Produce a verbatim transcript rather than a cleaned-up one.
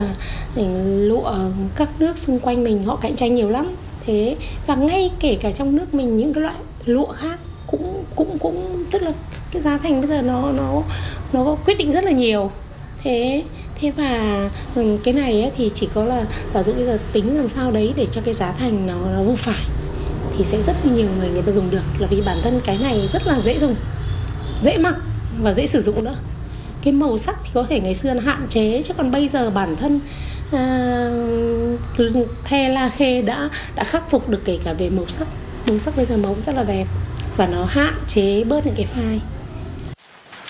Lụa các nước xung quanh mình họ cạnh tranh nhiều lắm. Thế và ngay kể cả trong nước mình những cái loại lụa khác cũng cũng cũng tức là cái giá thành bây giờ nó nó nó quyết định rất là nhiều. Thế thế và cái này ấy, thì chỉ có là giả dụ bây giờ tính làm sao đấy để cho cái giá thành nó nó vừa phải thì sẽ rất nhiều người người ta dùng được, là vì bản thân cái này rất là dễ dùng, dễ mặc và dễ sử dụng nữa. Cái màu sắc thì có thể ngày xưa nó hạn chế, chứ còn bây giờ bản thân à, The La Khê đã đã khắc phục được kể cả về màu sắc. Màu sắc bây giờ màu rất là đẹp và nó hạn chế bớt những cái phai.